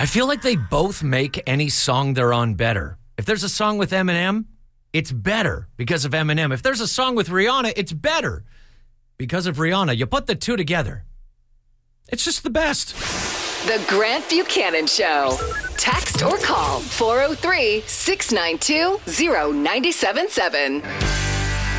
I feel like they both make any song they're on better. If there's a song with Eminem, it's better because of Eminem. If there's a song with Rihanna, it's better because of Rihanna. You put the two together, it's just the best. The Grant Buchanan Show. Text or call 403-692-0977.